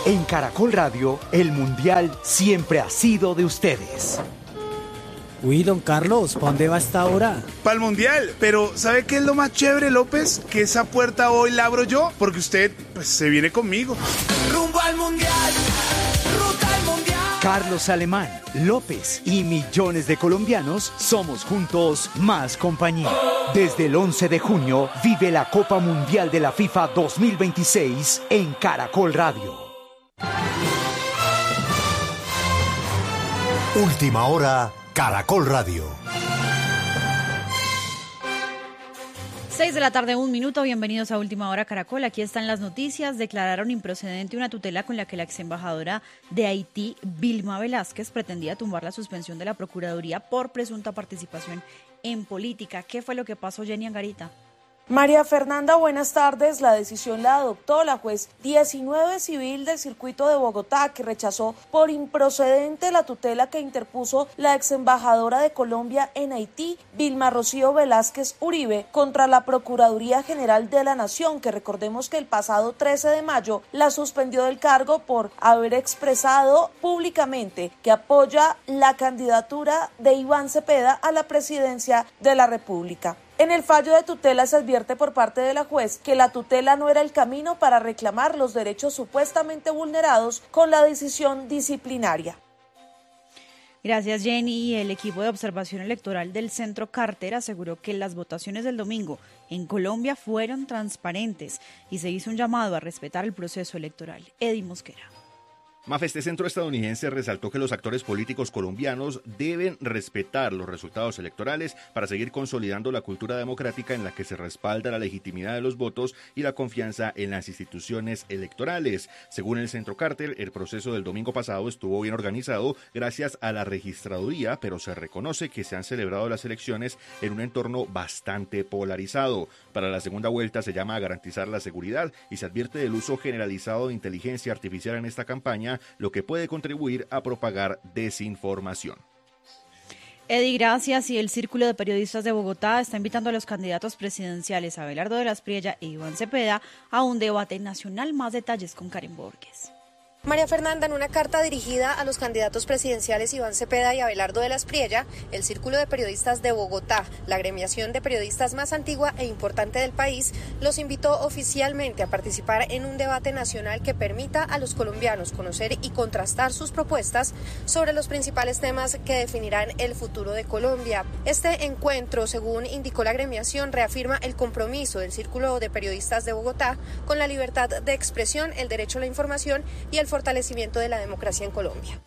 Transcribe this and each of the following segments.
En Caracol Radio, el Mundial siempre ha sido de ustedes. Uy, don Carlos, ¿para dónde va esta hora? Para el Mundial, pero ¿sabe qué es lo más chévere, López? Que esa puerta hoy la abro yo, porque usted, pues, se viene conmigo. Rumbo al Mundial, ruta al Mundial. Carlos Alemán, López y millones de colombianos somos juntos más compañía. Desde el 11 de junio, vive la Copa Mundial de la FIFA 2026 en Caracol Radio. Última hora, Caracol Radio. 6:01 p.m, bienvenidos a Última Hora Caracol. Aquí están las noticias. Declararon improcedente una tutela con la que la exembajadora de Haití, Vilma Velázquez, pretendía tumbar la suspensión de la Procuraduría por presunta participación en política. ¿Qué fue lo que pasó, Jenny Angarita? María Fernanda, buenas tardes. La decisión la adoptó la juez 19 civil del circuito de Bogotá, que rechazó por improcedente la tutela que interpuso la exembajadora de Colombia en Haití, Vilma Rocío Velázquez Uribe, contra la Procuraduría General de la Nación, que recordemos que el pasado 13 de mayo la suspendió del cargo por haber expresado públicamente que apoya la candidatura de Iván Cepeda a la presidencia de la República. En el fallo de tutela se advierte por parte de la juez que la tutela no era el camino para reclamar los derechos supuestamente vulnerados con la decisión disciplinaria. Gracias, Jenny. El equipo de observación electoral del Centro Carter aseguró que las votaciones del domingo en Colombia fueron transparentes y se hizo un llamado a respetar el proceso electoral. Eddie Mosquera. Mafe, este centro estadounidense resaltó que los actores políticos colombianos deben respetar los resultados electorales para seguir consolidando la cultura democrática en la que se respalda la legitimidad de los votos y la confianza en las instituciones electorales. Según el Centro Carter, el proceso del domingo pasado estuvo bien organizado gracias a la registraduría, pero se reconoce que se han celebrado las elecciones en un entorno bastante polarizado. Para la segunda vuelta se llama a garantizar la seguridad y se advierte del uso generalizado de inteligencia artificial en esta campaña, lo que puede contribuir a propagar desinformación. Eddie, gracias. Y el Círculo de Periodistas de Bogotá está invitando a los candidatos presidenciales Abelardo de la Espriella e Iván Cepeda a un debate nacional. Más detalles con Karen Borges. María Fernanda, en una carta dirigida a los candidatos presidenciales Iván Cepeda y Abelardo de la Espriella, el Círculo de Periodistas de Bogotá, la agremiación de periodistas más antigua e importante del país, los invitó oficialmente a participar en un debate nacional que permita a los colombianos conocer y contrastar sus propuestas sobre los principales temas que definirán el futuro de Colombia. Este encuentro, según indicó la agremiación, reafirma el compromiso del Círculo de Periodistas de Bogotá con la libertad de expresión, el derecho a la información y el fortalecimiento de la democracia en Colombia.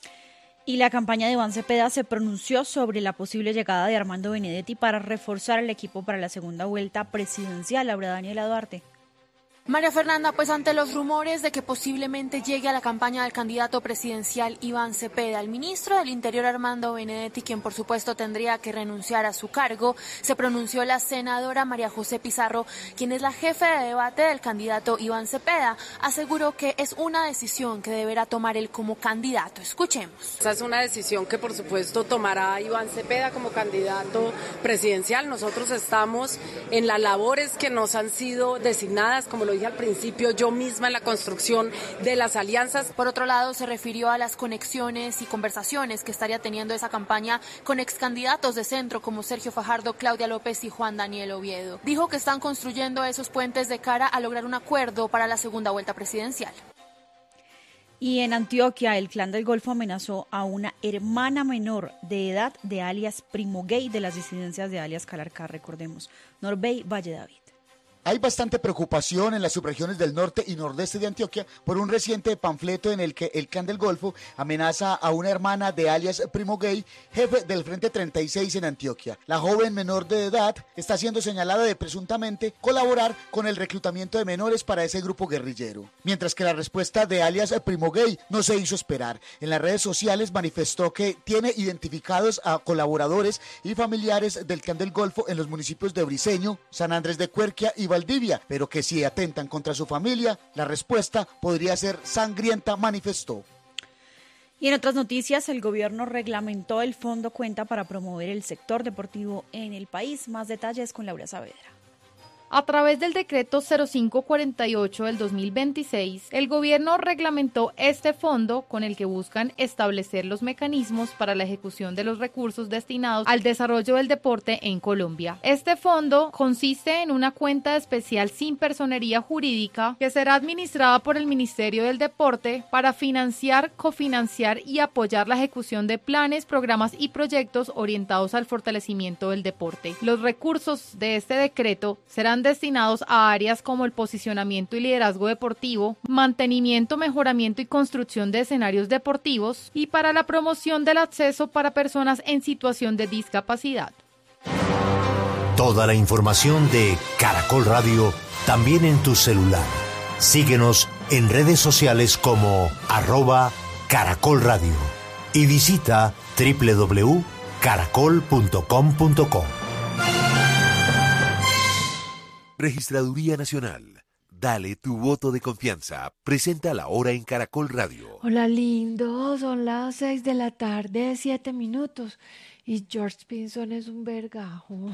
Y la campaña de Iván Cepeda se pronunció sobre la posible llegada de Armando Benedetti para reforzar el equipo para la segunda vuelta presidencial. Laura Daniela Duarte. María Fernanda, pues ante los rumores de que posiblemente llegue a la campaña del candidato presidencial Iván Cepeda, el ministro del Interior Armando Benedetti, quien por supuesto tendría que renunciar a su cargo, se pronunció la senadora María José Pizarro, quien es la jefe de debate del candidato Iván Cepeda. Aseguró que es una decisión que deberá tomar él como candidato. Escuchemos. Esa es una decisión que por supuesto tomará Iván Cepeda como candidato presidencial. Nosotros estamos en las labores que nos han sido designadas, como lo dije al principio, yo misma en la construcción de las alianzas. Por otro lado, se refirió a las conexiones y conversaciones que estaría teniendo esa campaña con ex candidatos de centro como Sergio Fajardo, Claudia López y Juan Daniel Oviedo. Dijo que están construyendo esos puentes de cara a lograr un acuerdo para la segunda vuelta presidencial. Y en Antioquia, el Clan del Golfo amenazó a una hermana menor de edad de alias Primo Gay de las disidencias de alias Calarcá, recordemos. Norbey Valle David. Hay bastante preocupación en las subregiones del norte y nordeste de Antioquia por un reciente panfleto en el que el Clan del Golfo amenaza a una hermana de alias Primo Gay, jefe del Frente 36 en Antioquia. La joven menor de edad está siendo señalada de presuntamente colaborar con el reclutamiento de menores para ese grupo guerrillero. Mientras que la respuesta de alias Primo Gay no se hizo esperar. En las redes sociales manifestó que tiene identificados a colaboradores y familiares del Clan del Golfo en los municipios de Briceño, San Andrés de Cuerquia y Valdivia, pero que si atentan contra su familia, la respuesta podría ser sangrienta, manifestó. Y en otras noticias, el gobierno reglamentó el Fondo Cuenta para promover el sector deportivo en el país. Más detalles con Laura Saavedra. A través del decreto 0548 del 2026, el gobierno reglamentó este fondo con el que buscan establecer los mecanismos para la ejecución de los recursos destinados al desarrollo del deporte en Colombia. Este fondo consiste en una cuenta especial sin personería jurídica que será administrada por el Ministerio del Deporte para financiar, cofinanciar y apoyar la ejecución de planes, programas y proyectos orientados al fortalecimiento del deporte. Los recursos de este decreto serán destinados a áreas como el posicionamiento y liderazgo deportivo, mantenimiento, mejoramiento y construcción de escenarios deportivos y para la promoción del acceso para personas en situación de discapacidad. Toda la información de Caracol Radio también en tu celular. Síguenos en redes sociales como @Caracol Radio y visita www.caracol.com.co. Registraduría Nacional. Dale tu voto de confianza. Presenta la hora en Caracol Radio. Hola, lindo. Son las 6 de la tarde, 7 minutos. Y George Pinson es un vergajo.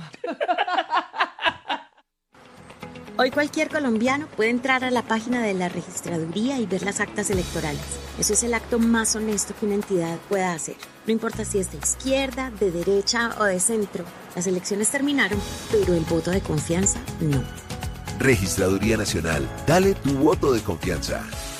Hoy cualquier colombiano puede entrar a la página de la registraduría y ver las actas electorales. Eso es el acto más honesto que una entidad pueda hacer. No importa si es de izquierda, de derecha o de centro. Las elecciones terminaron, pero el voto de confianza no. Registraduría Nacional. Dale tu voto de confianza.